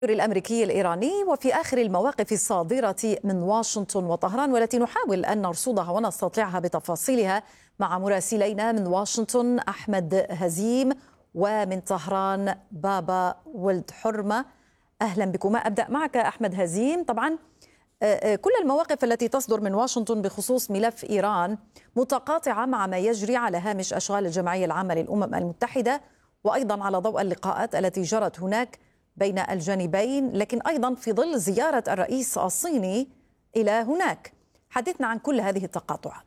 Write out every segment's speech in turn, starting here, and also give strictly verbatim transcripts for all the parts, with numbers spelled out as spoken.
الأمريكي الإيراني وفي آخر المواقف الصادرة من واشنطن وطهران، والتي نحاول أن نرصدها ونستطلعها بتفاصيلها مع مراسلينا من واشنطن أحمد هزيم ومن طهران بابا ولد حرمة. أهلا بكما. أبدأ معك أحمد هزيم. طبعا كل المواقف التي تصدر من واشنطن بخصوص ملف إيران متقاطعة مع ما يجري على هامش أشغال الجمعية العامة للأمم المتحدة، وأيضا على ضوء اللقاءات التي جرت هناك بين الجانبين، لكن أيضا في ظل زيارة الرئيس الصيني إلى هناك. حدثنا عن كل هذه التقاطعات.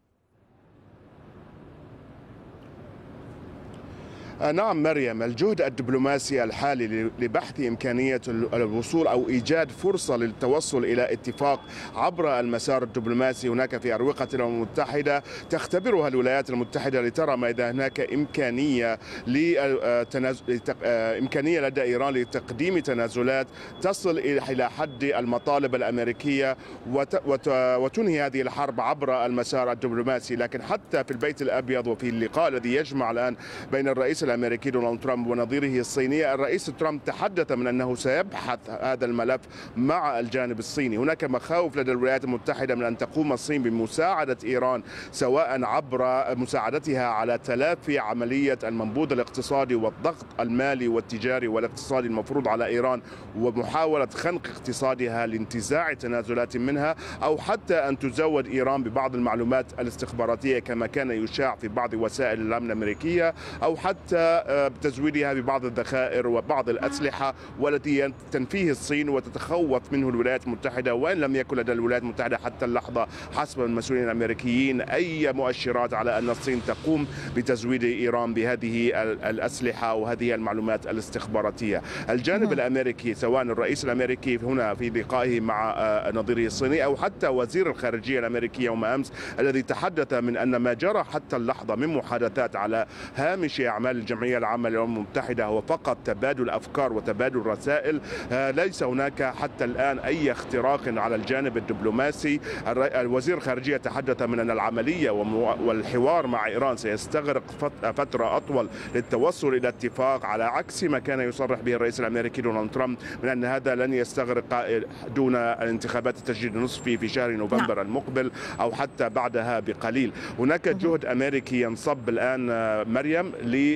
نعم مريم، الجهد الدبلوماسي الحالي لبحث إمكانية الوصول أو إيجاد فرصة للتوصل إلى اتفاق عبر المسار الدبلوماسي هناك في أروقة الأمم المتحدة تختبرها الولايات المتحدة لترى ما إذا هناك إمكانية لتناز... إمكانية لدى إيران لتقديم تنازلات تصل إلى حد المطالب الأمريكية وت... وت... وتنهي هذه الحرب عبر المسار الدبلوماسي. لكن حتى في البيت الأبيض وفي اللقاء الذي يجمع الآن بين الرئيس الامريكي دونالد ترامب ونظيره الصيني، الرئيس ترامب تحدث من انه سيبحث هذا الملف مع الجانب الصيني. هناك مخاوف لدى الولايات المتحده من ان تقوم الصين بمساعده ايران، سواء عبر مساعدتها على تلافي عمليه المنبوذ الاقتصادي والضغط المالي والتجاري والاقتصادي المفروض على ايران، ومحاوله خنق اقتصادها لانتزاع تنازلات منها، او حتى ان تزود ايران ببعض المعلومات الاستخباراتيه كما كان يشاع في بعض وسائل الاعلام الامريكيه، او حتى بتزويدها ببعض الذخائر وبعض الأسلحة، والتي تنفيه الصين وتتخوف منه الولايات المتحدة، وإن لم يكن لدى الولايات المتحدة حتى اللحظة حسب المسؤولين الأمريكيين أي مؤشرات على أن الصين تقوم بتزويد إيران بهذه الأسلحة وهذه المعلومات الاستخباراتية. الجانب الأمريكي سواء الرئيس الأمريكي هنا في لقائه مع نظيره الصيني، أو حتى وزير الخارجية الأمريكي يوم أمس الذي تحدث من أن ما جرى حتى اللحظة من محادثات على هامش أعمال الجمعية العامة للأمم المتحدة هو فقط تبادل أفكار وتبادل رسائل. ليس هناك حتى الآن أي اختراق على الجانب الدبلوماسي. الوزير الخارجية تحدث من أن العملية والحوار مع إيران سيستغرق فترة أطول للتوصل إلى اتفاق، على عكس ما كان يصرح به الرئيس الأمريكي دونالد ترامب من أن هذا لن يستغرق دون الانتخابات التجديد النصفي في شهر نوفمبر المقبل أو حتى بعدها بقليل. هناك جهد أمريكي ينصب الآن مريم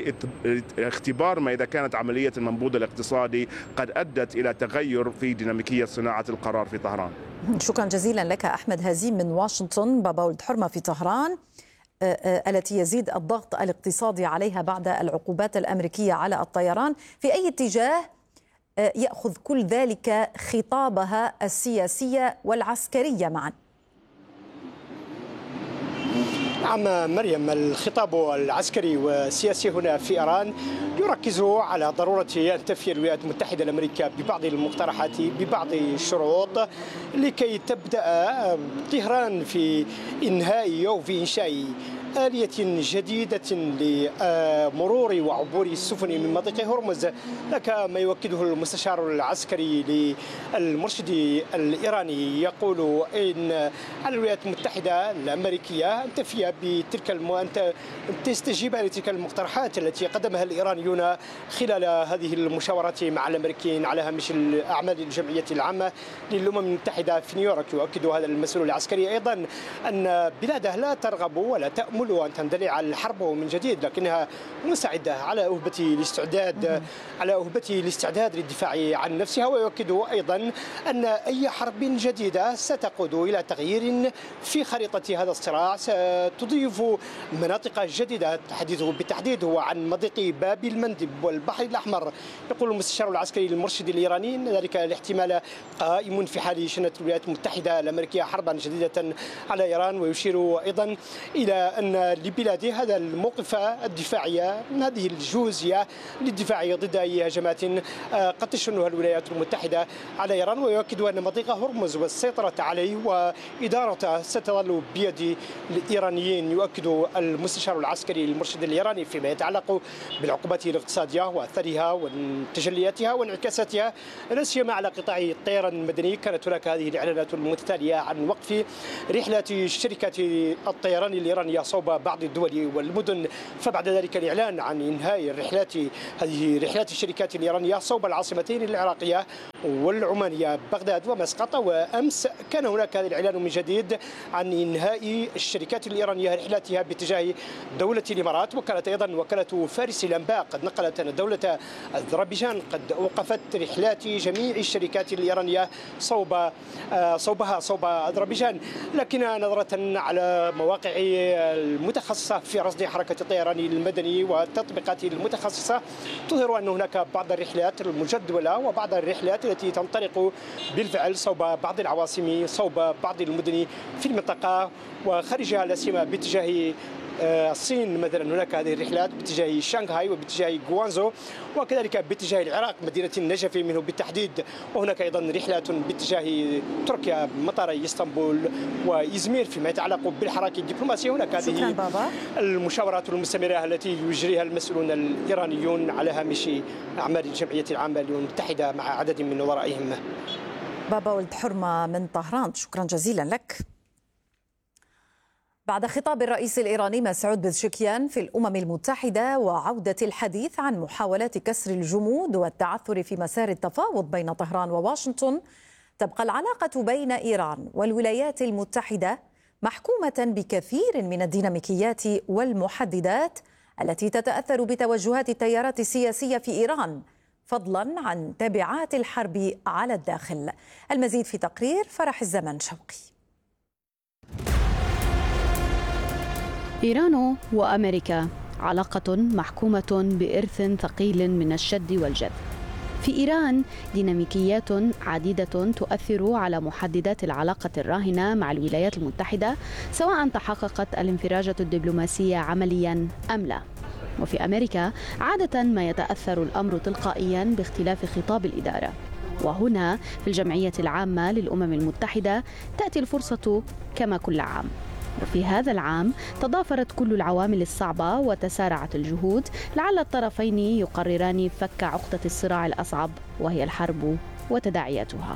لاختبار ما إذا كانت عملية المنبوذ الاقتصادي قد أدت إلى تغير في ديناميكية صناعة القرار في طهران. شكرا جزيلا لك أحمد هزيم من واشنطن. بابا ولد حرمة في طهران التي يزيد الضغط الاقتصادي عليها بعد العقوبات الأمريكية على الطيران، في أي اتجاه يأخذ كل ذلك خطابها السياسية والعسكرية معا؟ نعم مريم، الخطاب العسكري والسياسي هنا في إيران يركز على ضرورة أن تفي الولايات المتحدة الأمريكية ببعض المقترحات ببعض الشروط لكي تبدأ طهران في إنهاء أو في إنشاء آلية جديدة لمرور وعبور السفن من مضيق هرمز. لك ما يؤكده المستشار العسكري للمرشد الإيراني، يقول إن على الولايات المتحدة الأمريكية أن تفي بتلك الم... أن تستجيب لتلك المقترحات التي قدمها الإيرانيون خلال هذه المشاورات مع الأمريكيين على هامش الأعمال الجمعية العامة للأمم المتحدة في نيويورك. يؤكد هذا المسؤول العسكري أيضا أن بلاده لا ترغب ولا تأمل أن تندلع الحرب من جديد، لكنها مستعدة على أهبة الاستعداد على أهبة الاستعداد للدفاع عن نفسها. ويؤكد أيضا أن أي حرب جديدة ستقود إلى تغيير في خريطة هذا الصراع، ستضيف مناطق جديدة. حديثه بالتحديد هو عن مضيق باب المندب والبحر الأحمر. يقول المستشار العسكري للمرشد الإيراني أن ذلك الاحتمال قائم في حال شنت الولايات المتحدة الأمريكية حربا جديدة على إيران. ويشير أيضا إلى أن لبلاده هذا الموقف الدفاعي من هذه الجهوزية للدفاع ضد أي هجمات قد تشنها الولايات المتحدة على إيران. ويؤكد أن مضيق هرمز والسيطرة عليه وإدارته ستظل بيد الإيرانيين. يؤكد المستشار العسكري المرشد الإيراني فيما يتعلق بالعقوبات الاقتصادية وأثرها وتجلياتها وانعكاساتها لا سيما على قطاع الطيران المدني. كانت هناك هذه الإعلانات المتتالية عن وقف رحلة شركة الطيران الإيرانية صوب صوب بعض الدول والمدن، فبعد ذلك الإعلان عن إنهاء الرحلات هذه رحلات الشركات الإيرانية صوب العاصمتين العراقية والعمانية بغداد ومسقط. وأمس كان هناك هذا الإعلان من جديد عن إنهاء الشركات الإيرانية رحلاتها باتجاه دولة الإمارات. وكانت أيضا وكالة فارس الأنباء قد نقلت أن دولة أذربيجان قد أوقفت رحلات جميع الشركات الإيرانية صوب صوبها صوب أذربيجان. لكن نظرة على مواقع المتخصصة في رصد حركة الطيران المدني والتطبيقات المتخصصة تظهر أن هناك بعض الرحلات المجدولة وبعض الرحلات التي تنطلق بالفعل صوب بعض العواصم صوب بعض المدن في المنطقة وخارجها، لا سيما باتجاه الصين. مثلا هناك هذه الرحلات باتجاه شانغهاي وباتجاه غوانزو، وكذلك باتجاه العراق مدينة النجف منه بالتحديد. وهناك أيضا رحلات باتجاه تركيا مطاري اسطنبول وإزمير. فيما يتعلق بالحراك الدبلوماسي هناك هذه المشاورات المستمرة التي يجريها المسؤولون الإيرانيون على هامش أعمال الجمعية العامة للأمم المتحدة مع عدد من نظرائهم. بابا ولد حرمة من طهران، شكرا جزيلا لك. بعد خطاب الرئيس الإيراني مسعود بزشكيان في الأمم المتحدة وعودة الحديث عن محاولات كسر الجمود والتعثر في مسار التفاوض بين طهران وواشنطن، تبقى العلاقة بين إيران والولايات المتحدة محكومة بكثير من الديناميكيات والمحددات التي تتأثر بتوجهات التيارات السياسية في إيران، فضلا عن تبعات الحرب على الداخل. المزيد في تقرير فرح الزمن شوقي. إيران وأمريكا علاقة محكومة بإرث ثقيل من الشد والجذب. في إيران ديناميكيات عديدة تؤثر على محددات العلاقة الراهنة مع الولايات المتحدة، سواء تحققت الانفراجة الدبلوماسية عمليا أم لا. وفي أمريكا عادة ما يتأثر الأمر تلقائيا باختلاف خطاب الإدارة. وهنا في الجمعية العامة للأمم المتحدة تأتي الفرصة كما كل عام. وفي هذا العام تضافرت كل العوامل الصعبة وتسارعت الجهود لعل الطرفين يقرران فك عقدة الصراع الأصعب، وهي الحرب وتداعياتها.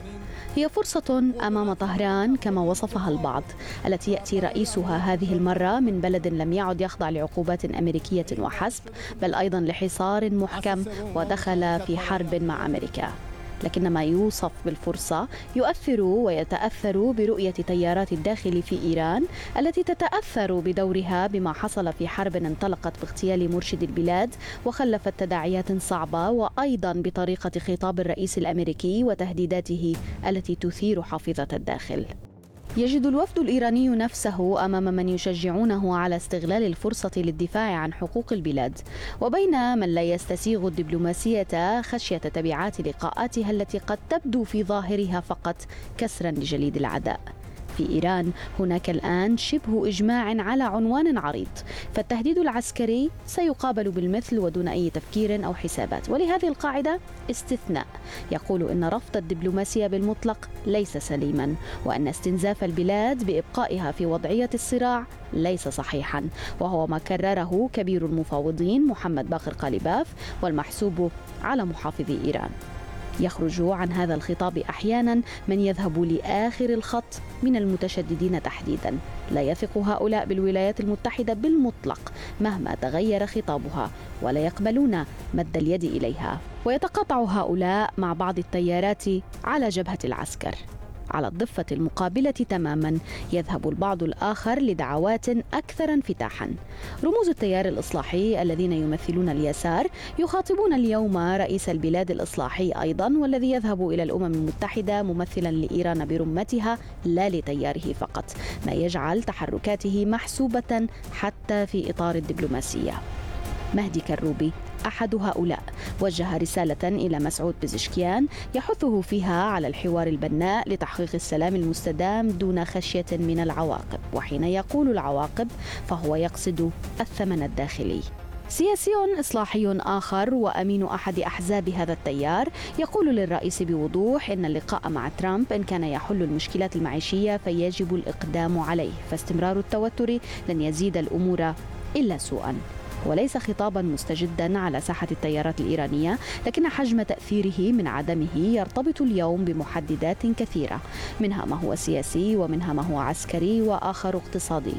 هي فرصة أمام طهران كما وصفها البعض، التي يأتي رئيسها هذه المرة من بلد لم يعد يخضع لعقوبات أمريكية وحسب، بل أيضا لحصار محكم ودخل في حرب مع أمريكا. لكن ما يوصف بالفرصة يؤثر ويتأثر برؤية تيارات الداخل في إيران، التي تتأثر بدورها بما حصل في حرب انطلقت باغتيال مرشد البلاد وخلفت تداعيات صعبة، وأيضا بطريقة خطاب الرئيس الأمريكي وتهديداته التي تثير حافظة الداخل. يجد الوفد الإيراني نفسه أمام من يشجعونه على استغلال الفرصة للدفاع عن حقوق البلاد، وبين من لا يستسيغ الدبلوماسية خشية تبعات لقاءاتها التي قد تبدو في ظاهرها فقط كسرا لجليد العداء. في إيران هناك الآن شبه إجماع على عنوان عريض، فالتهديد العسكري سيقابل بالمثل ودون أي تفكير أو حسابات. ولهذه القاعدة استثناء يقول إن رفض الدبلوماسية بالمطلق ليس سليما، وأن استنزاف البلاد بإبقائها في وضعية الصراع ليس صحيحا، وهو ما كرره كبير المفاوضين محمد باقر قالباف والمحسوب على محافظي إيران. يخرج عن هذا الخطاب أحيانا من يذهب لآخر الخط من المتشددين تحديدا. لا يثق هؤلاء بالولايات المتحدة بالمطلق مهما تغير خطابها، ولا يقبلون مد اليد إليها. ويتقاطع هؤلاء مع بعض التيارات على جبهة العسكر. على الضفة المقابلة تماما يذهب البعض الآخر لدعوات أكثر انفتاحا. رموز التيار الإصلاحي الذين يمثلون اليسار يخاطبون اليوم رئيس البلاد الإصلاحي أيضا، والذي يذهب إلى الأمم المتحدة ممثلا لإيران برمتها لا لتياره فقط، ما يجعل تحركاته محسوبة حتى في إطار الدبلوماسية. مهدي كروبي أحد هؤلاء وجه رسالة إلى مسعود بزشكيان يحثه فيها على الحوار البناء لتحقيق السلام المستدام دون خشية من العواقب، وحين يقول العواقب فهو يقصد الثمن الداخلي. سياسي إصلاحي آخر وأمين أحد أحزاب هذا التيار يقول للرئيس بوضوح إن اللقاء مع ترامب إن كان يحل المشكلات المعيشية فيجب الإقدام عليه، فاستمرار التوتر لن يزيد الأمور إلا سوءا. وليس خطابا مستجدا على ساحة التيارات الإيرانية، لكن حجم تأثيره من عدمه يرتبط اليوم بمحددات كثيرة، منها ما هو سياسي ومنها ما هو عسكري وآخر اقتصادي.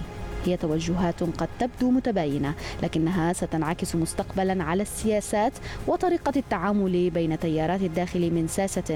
هي توجهات قد تبدو متباينة، لكنها ستنعكس مستقبلا على السياسات وطريقة التعامل بين تيارات الداخل من ساسة